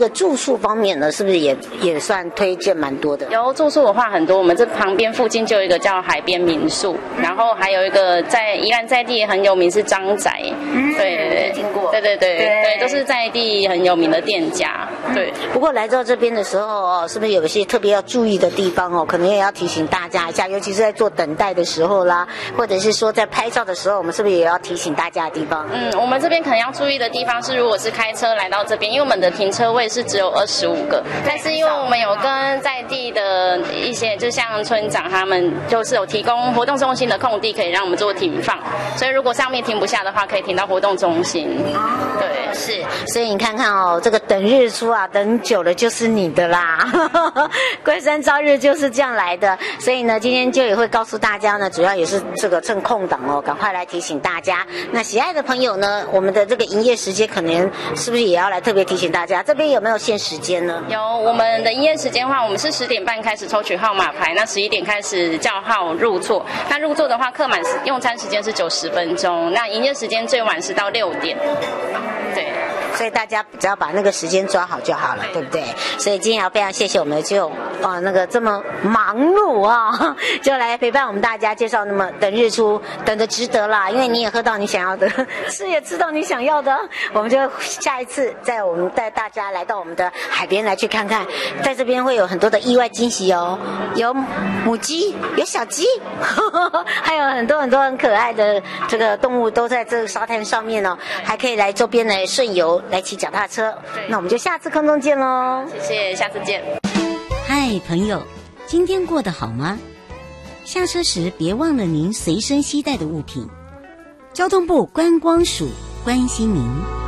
个住宿方面呢，是不是也算推荐蛮多的？ 有住宿的话很多，我们这旁边附近就有一个叫海边民宿，然后还有一个在宜兰在地也很有名是张宅，对， 听过， 对，都是在地很有名的店家。对， 不过来到这边的时候哦，是不是有一些特别要注意的地方哦？可能也要提醒大家一下，尤其是在做等待的时候啦，或者是说在拍照的时候，我们是不是也要提醒大家的地方？ 我们这边可能要注意的地方是，如果是开车来到这边，因为我们的停车位是只有25个，但是因为我们有跟在地的一些，就像村长他们就是有提供活动中心的空地，可以让我们做停放，所以如果上面停不下的话，可以停到活动中心。对， 是，所以你看看哦，这个等日出啊，等久了就是你的啦。龟山朝日就是这样来的，所以呢，今天就也会告诉大家呢，主要也是这个趁空档哦，赶快来提醒大家。那喜爱的朋友呢，我们的这个营业时间可能是不是也要来特别提醒大家？这边有没有限时间呢？ 有，我们的营业时间的话，我们是10点半开始抽取号码牌，那11点开始叫号入座。那入座的话，客满用餐时间是90分钟，那营业时间最晚是到6点。对。 所以大家只要把那个时间抓好就好了，对不对？所以今天要非常谢谢我们的就那个这么忙碌啊，就来陪伴我们大家介绍那么等日出，等得值得啦，因为你也喝到你想要的，吃也吃到你想要的。我们就下一次我们带大家来到我们的海边来去看看，在这边会有很多的意外惊喜哦，有母鸡，有小鸡，还有很多很多很可爱的这个动物都在这个沙滩上面哦，还可以来周边来顺游。来骑脚踏车，那我们就下次空中见咯。 谢谢，下次见。 嗨，朋友，今天过得好吗？下车时别忘了您随身携带的物品。交通部观光署关心您。